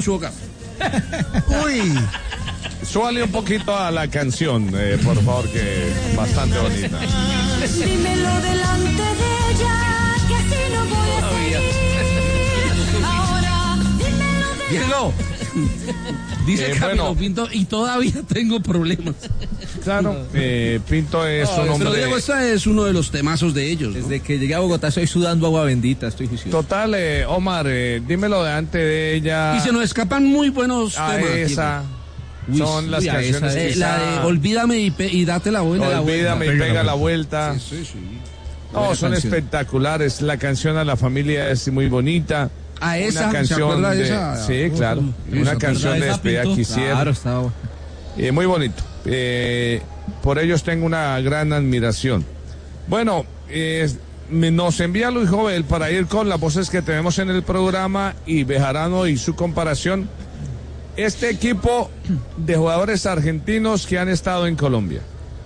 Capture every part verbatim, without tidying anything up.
su hogar. Uy. Súbale un poquito a la canción, eh, por favor, que es bastante bonita. Dímelo delante de ella, que así no voy a seguir. Ahora, dímelo de... Diego. Dice Eh, Camilo bueno. Pinto, y todavía tengo problemas. Claro, eh, Pinto es No, un hombre... pero Diego, este es uno de los temazos de ellos, ¿no? Desde que llegué a Bogotá estoy sudando agua bendita, estoy juicioso. Total, eh, Omar, eh, dímelo delante de ella. Y se nos escapan muy buenos a temas. esa. Uy, Son las uy, a canciones esa, que eh, la de está- Olvídame y, pe- y date la buena. la Olvídame y buena. pega la vuelta. Sí, sí, sí. No, Buena son canción. espectaculares. La canción a la familia es muy bonita. A esa, una ¿se canción acuerda de de, esa? sí, claro, Uy, una ¿se canción acuerda de de esa, despedida Pinto? quisiera. Claro, estaba... Eh, muy bonito. Eh, por ellos tengo una gran admiración. Bueno, eh, me- nos envía Luis Jovel para ir con las voces que tenemos en el programa y Bejarano y su comparación. Este equipo de jugadores argentinos que han estado en Colombia.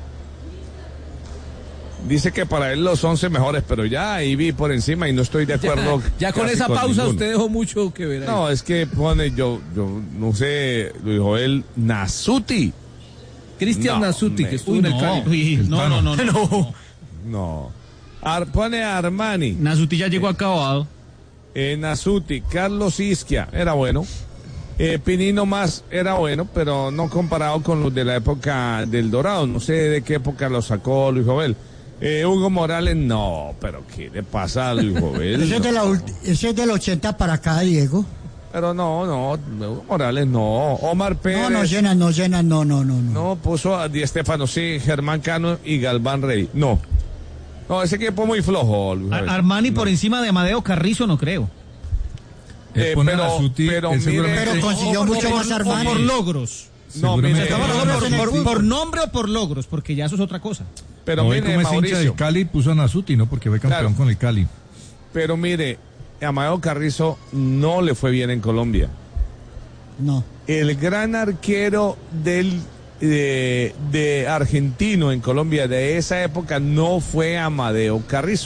Dice que para él los once mejores, pero ya ahí vi por encima y no estoy de acuerdo. Ya, ya con casi esa pausa ninguno. usted dejó mucho que ver ahí. No, es que pone, yo, yo no sé, Luis Joel Nasuti. Cristian No, Nasuti, me- que estuvo Uy, en el no, Cali. uy, no, no, no, no, no. No. Ar- pone a Armani, Nasuti ya llegó acabado. eh, Nasuti, Carlos Isquia, era bueno. Eh, Pinino más era bueno, pero no comparado con los de la época del Dorado. No sé de qué época lo sacó Luis Jovel. Eh, Hugo Morales, no, pero ¿qué le pasa a Luis Jovel? Ese es, de la, ulti- ese es del ochenta para acá, Diego. Pero no, no, Hugo Morales no. Omar Pérez. No, no llenan, no llenan, no, no, no. no. No, puso a Di Stéfano, sí, Germán Cano y Galván Rey. No. No, ese equipo muy flojo, Luis Ar- Jovel. Armani No. por encima de Amadeo Carrizo no creo. Eh, pone a pero, Nasuti, pero él mire, seguramente- Pero consiguió O- o mucho por- más o Armani. por logros. no, seguramente- mire, Estamos hablando Mauricio. por, por- por nombre o por logros, porque ya eso es otra cosa. pero Hoy mire, como es hincha Mauricio, del Cali, puso a Nasuti, ¿no? Porque fue campeón Claro. con el Cali. pero mire, Amadeo Carrizo no le fue bien en Colombia. No. El gran arquero del de, de argentino en Colombia de esa época no fue Amadeo Carrizo.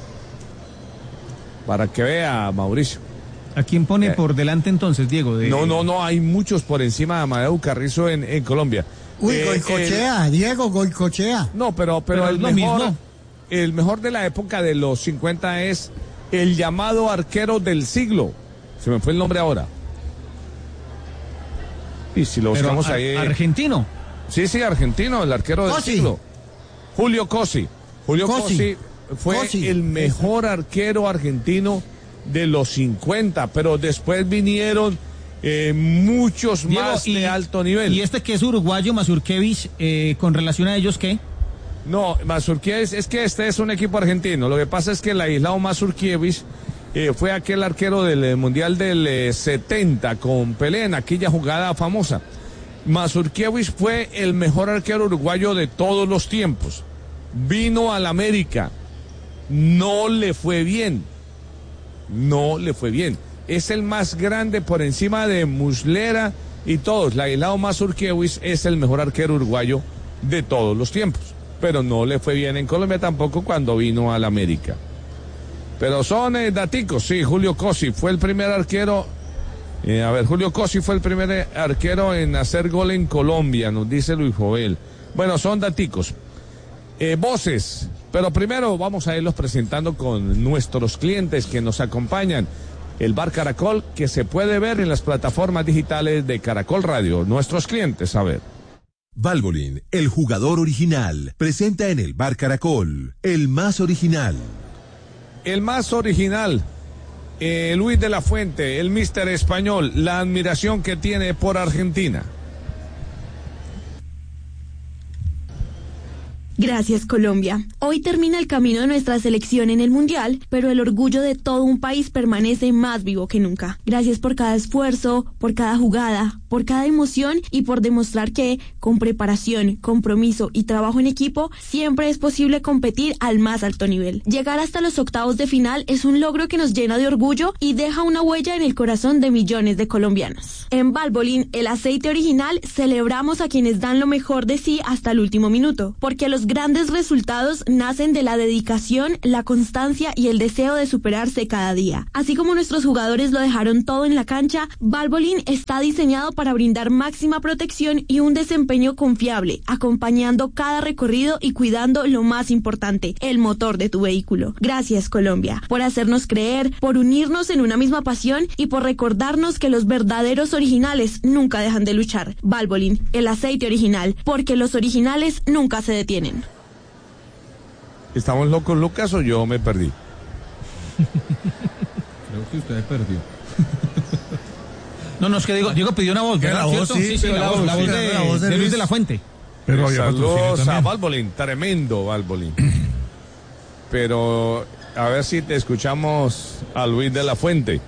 Para que vea, Mauricio. ¿A quién pone Eh. por delante entonces, Diego? De- No, no, no, hay muchos por encima de Amadeo Carrizo en, en Colombia. Uy, Eh, Goicochea, Diego, Goicochea. el- no, pero, pero, Pero el es lo mejor, mismo. el mejor de la época de los cincuenta es el llamado arquero del siglo. Se me fue el nombre ahora. Y si lo Pero buscamos ar- ahí. argentino. Sí, sí, argentino, el arquero del Cosi. siglo. Julio Cosi. Julio Cosi, Cosi. fue Cosi. el mejor arquero argentino de los cincuenta, pero después vinieron eh, muchos Diego, más de alto nivel. Y este que es uruguayo, Mazurkevich, eh, con relación a ellos, ¿qué? No, Mazurkiewicz, es que este es un equipo argentino. Lo que pasa es que el aislado Mazurkiewicz eh, fue aquel arquero del eh, Mundial del eh, setenta con Pelé en aquella jugada famosa. Mazurkiewicz fue el mejor arquero uruguayo de todos los tiempos. Vino al América. No le fue bien. No le fue bien. Es el más grande por encima de Muslera y todos. La aislado Mazurkiewicz es el mejor arquero uruguayo de todos los tiempos. Pero no le fue bien en Colombia tampoco cuando vino al América. Pero son eh, daticos, sí, Julio Cosi fue el primer arquero, eh, a ver, Julio Cosi fue el primer eh, arquero en hacer gol en Colombia, nos dice Luis Jovel. Bueno, son daticos. Eh, voces, pero primero vamos a irlos presentando con nuestros clientes que nos acompañan. El Bar Caracol, que se puede ver en las plataformas digitales de Caracol Radio. Nuestros clientes, a ver. Valvoline, el jugador original, presenta en el Bar Caracol, el más original. El más original, eh, Luis de la Fuente, el míster español, la admiración que tiene por Argentina. Gracias, Colombia. Hoy termina el camino de nuestra selección en el Mundial, pero el orgullo de todo un país permanece más vivo que nunca. Gracias por cada esfuerzo, por cada jugada, por por cada emoción y por demostrar que, con preparación, compromiso y trabajo en equipo, siempre es posible competir al más alto nivel. Llegar hasta los octavos de final es un logro que nos llena de orgullo y deja una huella en el corazón de millones de colombianos. En Valvoline, el aceite original, celebramos a quienes dan lo mejor de sí hasta el último minuto, porque los grandes resultados nacen de la dedicación, la constancia y el deseo de superarse cada día. Así como nuestros jugadores lo dejaron todo en la cancha, Valvoline está diseñado para brindar máxima protección y un desempeño confiable, acompañando cada recorrido y cuidando lo más importante, el motor de tu vehículo. Gracias, Colombia, por hacernos creer, por unirnos en una misma pasión y por recordarnos que los verdaderos originales nunca dejan de luchar. Valvoline, el aceite original, porque los originales nunca se detienen. ¿Estamos locos, Lucas, o yo me perdí? Creo que usted perdió. No, no, es que Diego, Diego pidió una voz, ¿verdad? La voz, sí, sí, sí, la, la voz, voz, la voz sí, de, la voz de de Luis Luis. de la Fuente. Pero había patrocinio Saludos a también. Valvoline, tremendo Valvoline. Pero a ver si te escuchamos a Luis de la Fuente.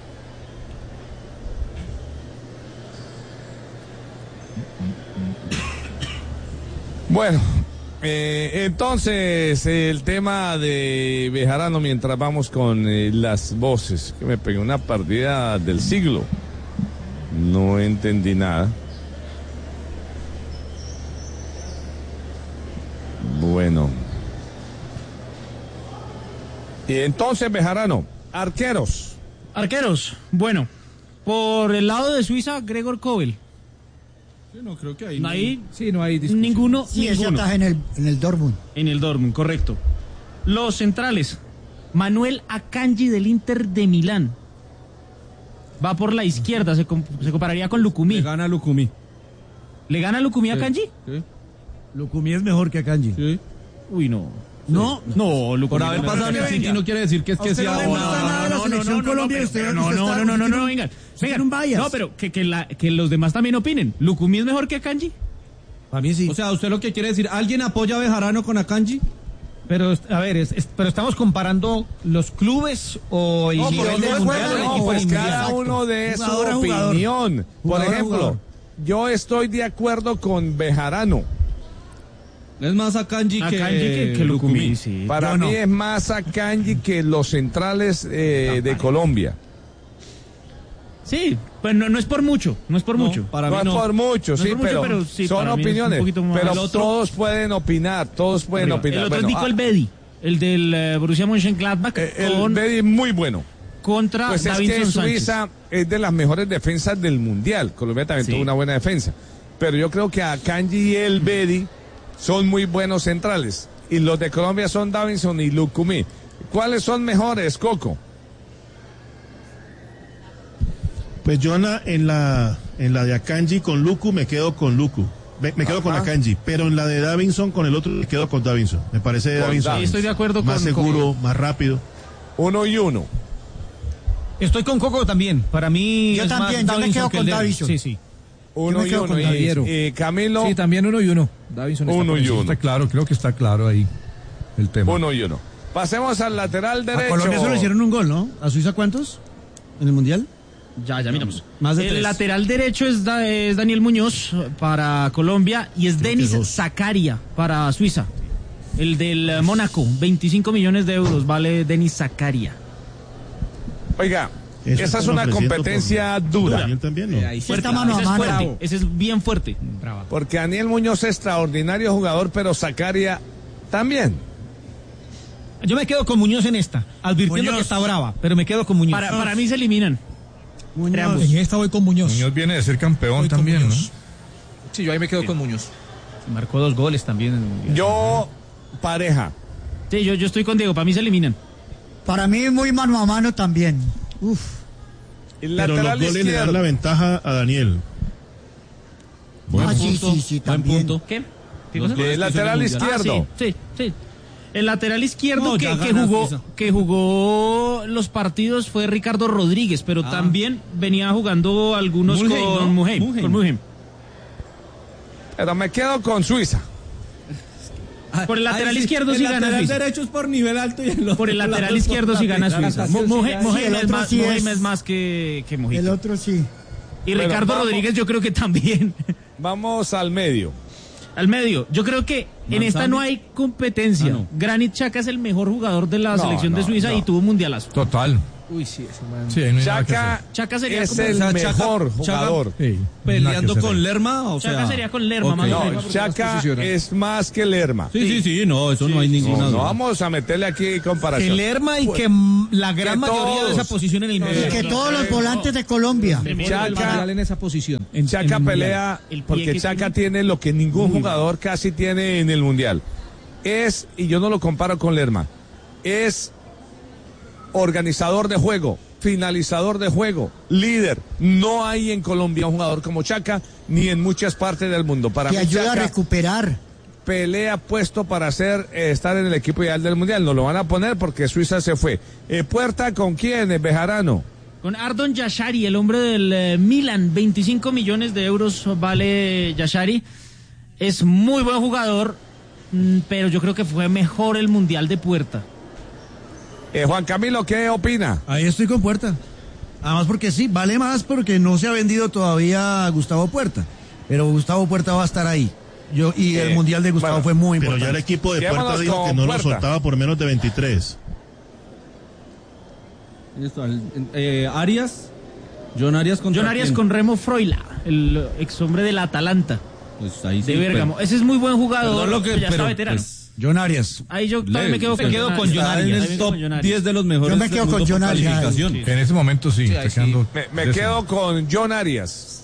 Bueno, eh, entonces el tema de Bejarano mientras vamos con eh, las voces, que me pegué una partida del siglo. No entendí nada. Bueno. Y entonces, Bejarano, arqueros. Arqueros, bueno, por el lado de Suiza, Gregor Kobel. Sí, no, creo que ahí. No hay, sí, no hay discusión. ninguno, Sí, ese ninguno. ataja en el, en el Dortmund. En el Dortmund, correcto. Los centrales, Manuel Akanji del Inter de Milán. Va por la izquierda, se, com- se compararía con Lukumi. Le gana Lukumi. ¿Le gana Lukumi a Akanji? Sí. Lukumi es mejor que Akanji. Sí. Uy, no. No, No, Lukumi. Por haber no, pasado en el City no quiere decir que es que usted sea no le una- gusta nada la selección Colombia y usted- pero no, usted no, está- no, no, no, usted no, tiene- vengan. usted tiene Vengan. un bias. No, pero que, que, la, que los demás también opinen. ¿Lukumi es mejor que Akanji? Para mí sí. O sea, ¿usted lo que quiere decir? ¿Alguien apoya a Bejarano con Akanji? Pero, a ver, es, es- pero estamos comparando los clubes o el No, nivel por del el mundial. juego, o el No, equipo pues del mundial. cada Exacto. uno de su Jugador a jugador. opinión. Por Jugador a ejemplo, jugador. yo estoy de acuerdo con Bejarano. Es más Akanji que, Akanji que, que Lukumi, sí. Para Yo mí no. es más Akanji que los centrales eh, de Colombia. Sí, pues no, no es por mucho, no es por No, mucho. para no mí es no. por mucho, No es sí, por mucho, pero, pero sí, son para mí es un opiniones. poquito más. Pero El otro- todos pueden opinar, todos pueden Arriba. opinar. El otro Bueno, es Nico ah, Elvedi, el del eh, Borussia Mönchengladbach eh, el con, Bedi es muy bueno. contra Pues es Davinson que Sánchez. Suiza es de las mejores defensas del mundial. Colombia también Sí. tuvo una buena defensa. Pero yo creo que Akanji y el Bedi son muy buenos centrales. Y los de Colombia son Davinson y Lukumi. ¿Cuáles son mejores, Coco? Pues yo en la, en la, en la de Akanji con Luku me quedo con Luku. Me, me quedo con Ajá. Akanji, pero en la de Davinson con el otro me quedo con Davinson. Me parece Con Davinson. Davinson. Sí, estoy de acuerdo más con- seguro, más rápido. Uno y uno. Estoy con Coco también. Para mí Yo es también, más yo me Davinson quedo que el con de- Davinson. Sí, sí. Uno me y quedo uno. con Y, Daviero. y Camilo, Sí, también uno y uno. Davinson está uno por y encima. uno. Está claro, creo que está claro ahí el tema. Uno y uno. Pasemos al lateral derecho. A Colombia solo hicieron un gol, ¿no? ¿A Suiza cuántos? ¿En el Mundial? Ya, ya miramos. Más de el tres. lateral derecho es, Da- es Daniel Muñoz para Colombia y es Denis dos. Zakaria para Suiza. El del eh, Mónaco, veinticinco millones de euros vale Denis Zakaria. Oiga, Eso esa es están una ofreciendo competencia por- dura. Daniel también, ¿no? Eh, ahí sí. Está mano ese a es mano. fuerte, ese es bien fuerte. Porque Daniel Muñoz es extraordinario jugador, pero Zacaria también. Yo me quedo con Muñoz en esta, advirtiendo Muñoz. que está brava, pero me quedo con Muñoz. Para, para mí se eliminan. Muñoz. En esta voy con Muñoz. Muñoz viene de ser campeón Voy con también, ¿no? Muñoz. Sí, yo ahí me quedo con Muñoz. Marcó dos goles también en el Mundial. Yo, pareja. Sí, yo, yo estoy con Diego, para mí se eliminan. Para mí muy mano a mano también. Uf. El Pero los lateral goles le dan izquierdo. la ventaja a Daniel. Ah, sí, sí, sí, Buen también. punto. ¿Qué? ¿Qué Los cosa? goles El que hizo en lateral el Mundial. izquierdo. Ah, sí, sí, sí. El lateral izquierdo No, que, ya que gana jugó Suiza. que jugó los partidos fue Ricardo Rodríguez, pero Ah. también venía jugando algunos Mulheim, ¿no? con Mulheim, Mulheim. con Mulheim. Pero me quedo con Suiza. Por el lateral Ahí izquierdo sí el gana lateral Suiza. derecho es por nivel alto y el otro Por el lado lateral es por izquierdo sí gana lateral. Suiza. Sí, Mu- Mulheim, sí, Mulheim el es otro más, sí Mulheim es- es más que, que Mujica. El otro sí. Y Bueno, Ricardo vamos. Rodríguez yo creo que también. Vamos al medio. Al medio. Yo creo que en esta no hay competencia. Ah, no. Granit Xhaka es el mejor jugador de la No, selección de no, Suiza no. y tuvo un mundialazo. Total. Uy, sí, ese man. Sí, ahí no hay nada que Chaka, hacer. Xhaka sería es como- el O sea, Chaka- mejor Chaka- jugador. Sí, nada Peleando que hacer con ahí. Lerma, o Chaka sea. sería con Lerma, ok. más o No, menos. Chaka posicional. es más que Lerma. Sí, sí, sí, no, eso no hay ninguna No, no duda. vamos a meterle aquí comparación. Que Lerma y que mm, la gran que mayoría de todos. esa posición en el Y mundial. que todos los volantes de Colombia. Chaka- El mundial en esa posición. en- en Chaka el mundial. pelea El pie porque que Chaka tiene. tiene lo que ningún jugador casi tiene en el mundial. Es, y yo no lo comparo con Lerma, es organizador de juego, finalizador de juego, líder. No hay en Colombia un jugador como Chaka, ni en muchas partes del mundo. Para Que mí ayuda a Chaka recuperar. pelea puesto para hacer eh, estar en el equipo ideal del mundial. No lo van a poner porque Suiza se fue. Eh, ¿Puerta con quién? Eh, Bejarano. Con Ardon Yashari, el hombre del eh, Milan, veinticinco millones de euros vale Yashari. Es muy buen jugador, mm, pero yo creo que fue mejor el Mundial de Puerta. Eh, Juan Camilo, ¿qué opina? Ahí estoy con Puerta. Además porque sí, vale más porque no se ha vendido todavía a Gustavo Puerta. Pero Gustavo Puerta va a estar ahí. Yo, y el Eh, Mundial de Gustavo bueno, fue muy Pero importante. ya el equipo de Quedémonos Puerta dijo con que no lo Puerta. soltaba por menos de veintitrés. Listo, el- eh, Arias, John Arias con John Arias con Remo Freuler, el ex hombre del Atalanta, pues ahí sí, de Bérgamo. pero- Ese es muy buen jugador, Perdón lo que- pero ya está pero, veterano. pues, John Arias. Ahí yo también Le- me quedo se con, quedó John con John Arias. Arias. Ahí En me el quedo top con John Arias. diez de los mejores. Yo me quedo del con mundo por John Arias. calificación. Sí. En ese momento sí, Sí, está ahí sí. quedando Me, me décimo. quedo con John Arias.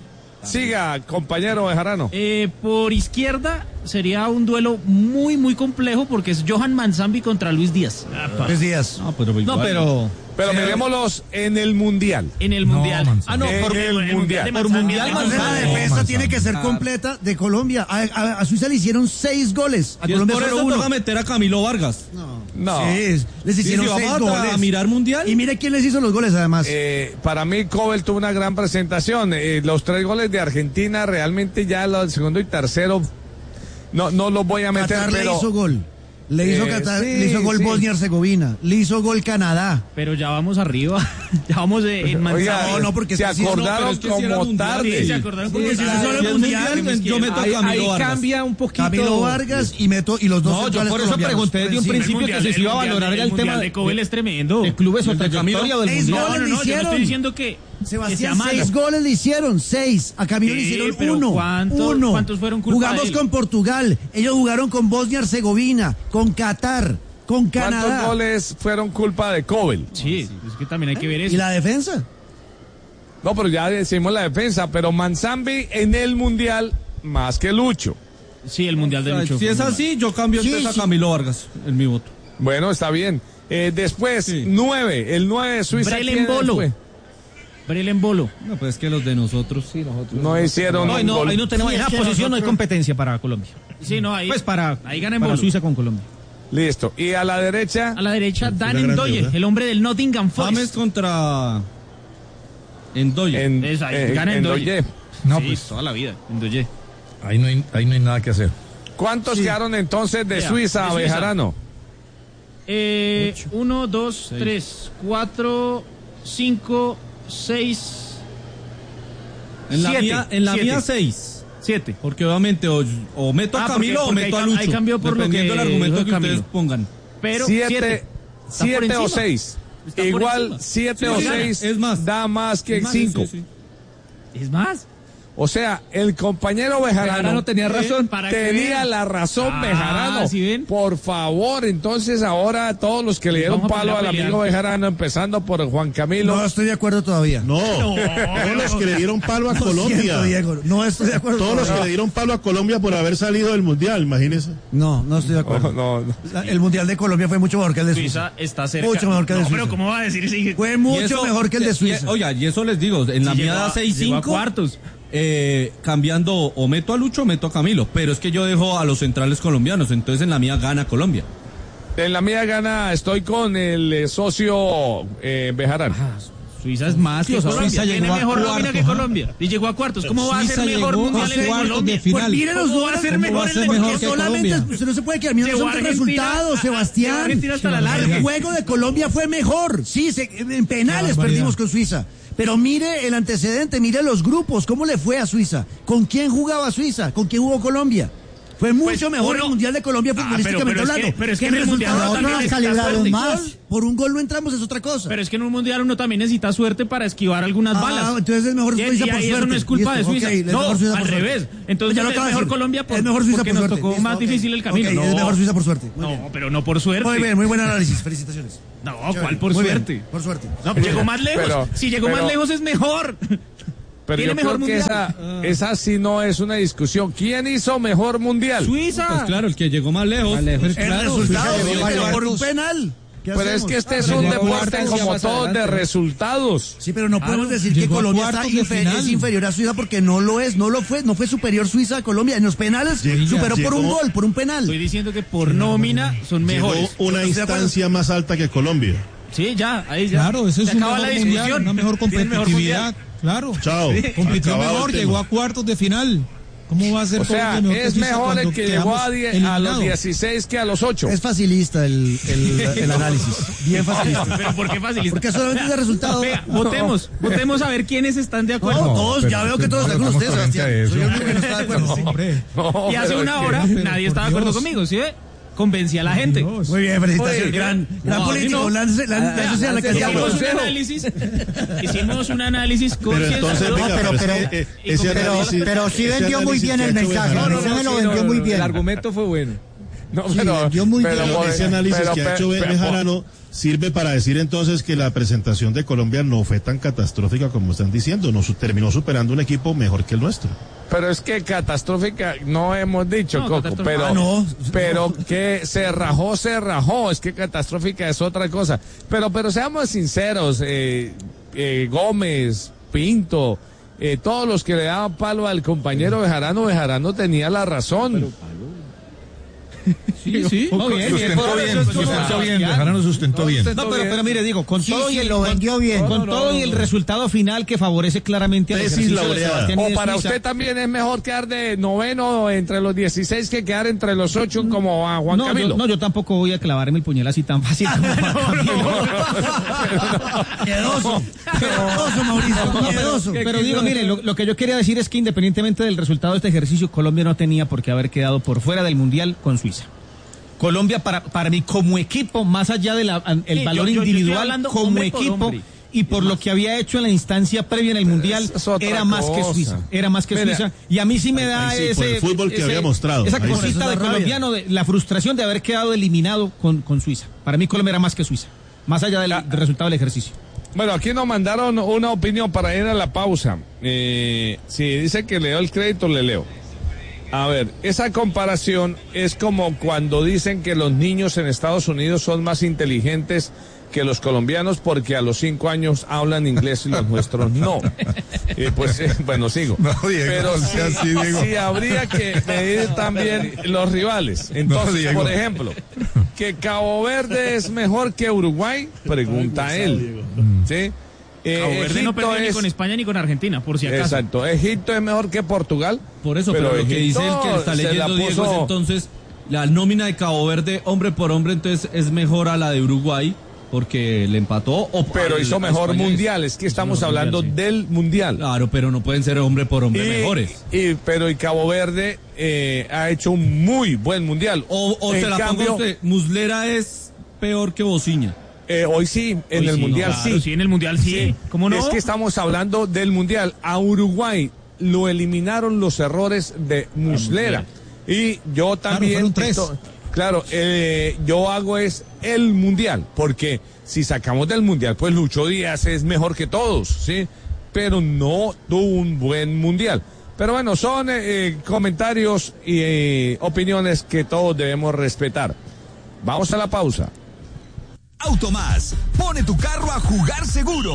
Siga, compañero Bejarano. Eh, por izquierda sería un duelo muy, muy complejo porque es Johan Manzambi contra Luis Díaz. Tres días. No, pero igual. No, pero Pero miremoslos en el mundial. En el No, Mundial. Manzambi. Ah, no, En por el de mundial. Manzambi Mundial, es Entonces, la Manzambi. defensa Manzambi. tiene que ser Ah. completa de Colombia. A, a- a Suiza le hicieron seis goles. A Y es Colombia por solo eso uno. toca meter a Camilo Vargas. No. Sí, les Sí, hicieron si seis vamos a, goles. a mirar Mundial. Y mire quién les hizo los goles además. Eh, para mí, Cobel tuvo una gran presentación. Eh, los tres goles de Argentina, realmente ya el segundo y tercero, no, no los voy a meter, Qatar pero. le hizo gol. Le hizo Eh, Qatar, sí, le hizo gol sí. Bosnia-Herzegovina. Le hizo gol Canadá. Pero ya vamos arriba. Ya vamos eh, en Manzambi. Oiga, No, no, porque se este sí es- no, acordaron pero es que sí era como mundial. tarde. Sí, se acordaron porque Sí, si sí, es sí, solo si es mundial, mundial, yo meto a ahí, Camilo ahí Vargas. cambia un poquito. Camilo Vargas y meto y los dos No, yo centrales por eso colombianos. pregunté desde un Por encima. principio mundial- que se iba a mundial- valorar el mundial tema de Cobel es tremendo. de clubes o El de trayectoria Camilo. del Seis mundial. No, goles no, le no, yo no hicieron. estoy diciendo que, que Sebastián, sea malo. seis goles le hicieron, seis. A Camilo le Sí, hicieron pero uno. ¿cuánto- uno. cuántos fueron culpa Jugamos de él? con Portugal, ellos jugaron con Bosnia-Herzegovina, con Qatar, con ¿Cuántos Canadá. goles fueron culpa de Cobel? Sí, es que también hay que ver eso. ¿Y la defensa? No, pero ya decimos la defensa, pero Manzambi en el mundial más que Lucho. Sí, el Mundial de O sea, Lucho. si es así, yo cambio Sí, entonces sí. a Camilo Vargas en mi voto. Bueno, está bien. Eh, después, Sí. nueve, el nueve de Suiza. Brelen ¿quién Bolo. fue? Brelen Bolo. No, pues es que los de nosotros, sí, nosotros. No hicieron No, ahí un no, gol. ahí no tenemos, Sí, en es esa que posición no hay nosotros- competencia para Colombia. Sí, no, ahí. Pues para, ahí gana en para Bolo. Suiza con Colombia. Listo. Y a la derecha, A la derecha, Dan la gran Ndoye, deuda. el hombre del Nottingham James Forest. contra Endoye. en, Es ahí, eh, gana en Ndoye. Doye. No, Sí, pues toda la vida. Ndoye. ahí no, hay, ahí no hay nada que hacer. ¿Cuántos quedaron entonces de Vea, Suiza, de Suiza. Bejarano? Eh, uno, dos, Seis. tres, cuatro, cinco, seis, En la siete. mía, en la Siete. mía seis. siete. Porque obviamente o, o meto a Ah, Camilo porque- o meto porque a ahí Lucho. cam- ahí cambió por lo dependiendo que del argumento dijo que Camilo. ustedes pongan. Pero Siete, siete. Está por siete o encima. seis. Está por Igual, encima. siete Sí, o sí, seis es más. da más que Es más, cinco. sí, sí. Es más. O sea, el compañero Bejarano, Bejarano tenía razón. Para que tenía vean. la razón, Ah, Bejarano. ¿sí ven? Por favor, entonces ahora todos los que le dieron Vamos a palo poner al a pelear. amigo Bejarano, empezando por Juan Camilo. No estoy de acuerdo todavía. No, todos los que le dieron palo a Lo siento, Colombia. Diego, no estoy de acuerdo. Todos los que todavía. le dieron palo a Colombia por haber salido del mundial, imagínese. No, no estoy de acuerdo. No, no. La- El Mundial de Colombia fue mucho mejor que el de Suiza. Suiza está cerca. Mucho mejor que el de No, pero Suiza. ¿cómo va a decir si Fue Y mucho eso- mejor que el de y- Suiza. y- Oiga, y eso les digo, en la si mía llegó da a- seis llegó a cinco. cuartos? Eh, cambiando o meto a Lucho o meto a Camilo, pero es que yo dejo a los centrales colombianos, entonces en la mía gana Colombia. En la mía gana, estoy con el eh, socio eh, Bejarano. Suiza es más que Sí, o sea, Colombia. Suiza Tiene llegó a mejor nómina cuartos, que ¿ah? Colombia. Y llegó a cuartos. ¿Cómo va a Suiza ser mejor llegó mundial a en cuartos Colombia? de final. Pues miren los ¿Cómo va a números, ser ¿cómo mejor va a en ser el mejor porque que solamente Colombia? usted no se puede quedar mirando Llegó los Argentina resultados, a- a- llegó Sebastián. Argentina hasta la larga. El juego de Colombia fue mejor. Sí, se- en penales Qué barbaridad. perdimos con Suiza. Pero mire el antecedente, mire los grupos, cómo le fue a Suiza, con quién jugaba Suiza, con quién jugó Colombia. Fue mucho Pues mejor uno- el Mundial de Colombia Ah, futbolísticamente pero- pero es hablando. que- pero es que el en el Mundial resultado también también necesitas calibraron suerte. más. Por un gol no entramos es otra cosa. Pero es que en un mundial uno también necesita suerte para esquivar algunas Ah, balas. entonces es mejor Y- Suiza y por ahí suerte. eso no es culpa Listo, de Suiza. ok, es no, mejor Suiza por al suerte. revés. Entonces Ya lo es acabo de mejor decir. Colombia por, es mejor Suiza porque por nos suerte. tocó Listo, más ok. difícil el camino. Ok, no, es mejor Suiza por suerte. Muy no, bien. pero no por suerte. Muy bien, muy buen análisis. Felicitaciones. No, Chévere. ¿cuál por Muy bien, suerte? por suerte. No, llegó más lejos. Pero- si llegó pero- más lejos es mejor. Pero Tiene yo mejor creo que mundial. esa, esa sí no es una discusión. ¿Quién hizo mejor mundial? Suiza. Pues claro, el que llegó más lejos. Más lejos. Pues El claro, resultado, Suiza sí, llegó pero más por un lejos. penal. ¿Qué Pero es hacemos? que este es Pero un llegó a deporte cuartos como más todos de adelante. resultados. Sí, pero no podemos decir que llegó a Colombia está cuartos de infer- final. es inferior a Suiza porque no lo es, no lo fue, no fue superior Suiza a Colombia. En los penales Llega- superó por un llegó- gol, por un penal. Estoy diciendo que por nómina son Llegó mejores. una Estoy de acuerdo. instancia más alta que Colombia. Sí, ya, ahí ya. Claro, ese es Se un acaba mejor la mundial, discusión. una mejor Tiene mejor competitividad. mundial. Claro. Chao. Compitió Acabado mejor, el llegó tema. a cuartos de final. ¿Cómo va a ser O sea, Colombia mejor que es Suiza mejor el cuando que llegó a, quedamos die- a los eliminados? dieciséis que a los ocho. Es facilista el, el, el análisis. Bien facilista. Pero ¿por qué facilita? Porque solamente es de resultado. Vea, votemos, votemos a ver quiénes están de acuerdo. No, todos, pero ya veo es que que todos no están con le usted, estamos Sebastián. frente a Soy el eso. único que no está de acuerdo. sí. Hombre, No, Y hace pero una es que- hora pero nadie por estaba de acuerdo Dios. conmigo, ¿sí ve? Convencí a la gente. Dios. Muy bien, felicitaciones. Oye, gran gran no, político. no. Lance, lance, Vea, lance a la lance- calle. Hicimos un consejo. análisis, hicimos un análisis Pero concienzudo. entonces, venga, pero- pero, pero- es que, eh, y ese pero- análisis- pero sí ese vendió muy análisis bien que el ha hecho mensaje, Bejarano- no, no, me lo vendió muy bien. El argumento fue bueno. No, Sí, pero, vendió muy pero, bien. por- Ese análisis pero- que ha hecho pero- Bejarano sirve para decir entonces que la presentación de Colombia no fue tan catastrófica como están diciendo, no su- terminó superando un equipo mejor que el nuestro. Pero es que catastrófica no hemos dicho, No, Coco, catastrófica. pero, Ah, no. pero que se rajó, se rajó, es que catastrófica es otra cosa. Pero, pero seamos sinceros, eh, eh, Gómez, Pinto, eh, todos los que le daban palo al compañero Bejarano, Bejarano tenía la razón. Sí, sí. Muy bien, bien, Sustentó por bien, eso es todo. sustentó bien, Bejarano sustentó bien. No, pero, pero mire, digo, con Sí, todo y sí, el, lo vendió bien. con No, no, todo no, y el no. resultado final que favorece claramente al Tesis ejercicio de laureada. Sebastián y O de para Suiza. usted también es mejor quedar de noveno entre los dieciséis que quedar entre los ocho como a Juan no, Camilo. yo, no, yo tampoco voy a clavarme el puñal así tan fácil como Juan Camilo. Miedoso. Miedoso, Mauricio. No, pero, Miedoso. pero digo, mire, lo, lo que yo quería decir es que independientemente del resultado de este ejercicio, Colombia no tenía por qué haber quedado por fuera del Mundial con Suiza. Colombia, para, para mí, como equipo, más allá del Sí, valor yo- yo- yo estoy individual, hablando como hombre por equipo, hombre. y por lo que había hecho en la instancia previa en el Mundial, es otra era más que cosa. Suiza. Era más que Mira, Suiza. Y a mí sí me da ahí sí, ese... por el fútbol que ese- había mostrado. Esa Ahí sí. cosita Eso de es la rabia. colombiano, de la frustración de haber quedado eliminado con, con Suiza. Para mí Colombia era más que Suiza. Más allá del, del resultado del ejercicio. Bueno, aquí nos mandaron una opinión para ir a la pausa. Eh, si dice que le doy el crédito, le leo. A ver, esa comparación es como cuando dicen que los niños en Estados Unidos son más inteligentes que los colombianos porque a los cinco años hablan inglés y los nuestros no. Eh, pues, eh, bueno, sigo. No, Diego, Pero no sí, sea así, Diego. sí habría que medir también los rivales. Entonces, Diego. por ejemplo, ¿que Cabo Verde es mejor que Uruguay? Pregunta él. ¿Sí? Eh, Cabo Verde no Egipto perdió ni es- con España ni con Argentina, por si acaso. Exacto. Egipto es mejor que Portugal. Por eso, pero, lo que dice el que está se la leyendo Diego puso- es entonces la nómina de Cabo Verde, hombre por hombre, entonces es mejor a la de Uruguay porque le empató. O Pero a- hizo a mejor España mundial. es- Es que hizo estamos mejor hablando mundial, sí. del mundial. Claro, pero no pueden ser hombre por hombre Y- mejores. y- pero y Cabo Verde eh, ha hecho un muy buen mundial. O, o En se la cambio, pongo usted, Muslera es peor que Bociña. eh, hoy sí, en Hoy el sí, mundial claro, sí. sí, en el mundial sí. ¿Cómo no? Es que estamos hablando del mundial. A Uruguay lo eliminaron los errores de Muslera. Y yo también. fueron tres. esto- claro, eh, yo hago es el mundial. Porque si sacamos del mundial, pues Lucho Díaz es mejor que todos, ¿sí? Pero no tuvo un buen mundial. Pero bueno, son eh, eh, comentarios y eh, opiniones que todos debemos respetar. Vamos a la pausa. Automás, pone tu carro a jugar seguro.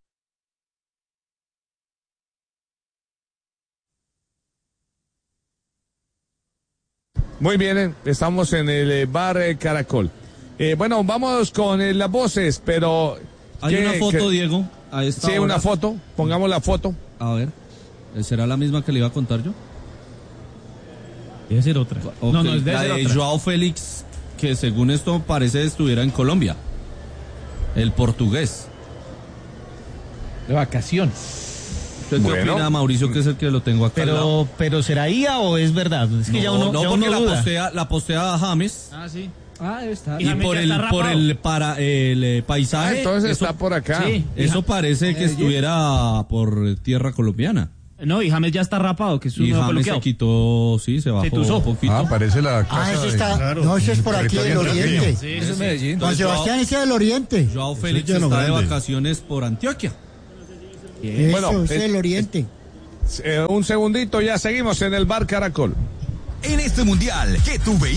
Muy bien, eh, estamos en el eh, bar eh, Caracol. Eh, bueno, vamos con eh, las voces, pero... Hay ¿qué- una foto, qué- Diego. A esta Sí, hora. una foto. Pongamos la foto. A ver. ¿Será la misma que le iba a contar yo? Debe ser otra. Ok, No, no, debe la ser de otra. Joao Félix, que según esto parece estuviera en Colombia. El portugués. De vacaciones. ¿Usted qué Bueno. opina, Mauricio, que es el que lo tengo acá al lado? Pero, pero ¿será I A o es verdad? Es que No, ya uno, no, ya porque uno la duda. postea, la postea James. Ah, sí. Ah, debe estar. Y Y James por ya el, está por rapado. el para el eh, paisaje. Ah, entonces eso, está por acá. Sí. eso parece que estuviera por tierra colombiana. No, y James ya está rapado, que es un Y nuevo James peluqueado. se quitó, sí, se bajó tuzó. un poquito. Ah, parece la casa Ah, eso de- está. Claro. No, eso es por aquí del Territorio oriente. Sí, Eso es sí. Medellín. Juan Entonces, Sebastián es del oriente. Joao Félix llano está de grande. vacaciones por Antioquia. Eso, Bueno, es es- del oriente. Eh, un segundito, ya seguimos en el Bar Caracol. En este mundial, que tu vehículo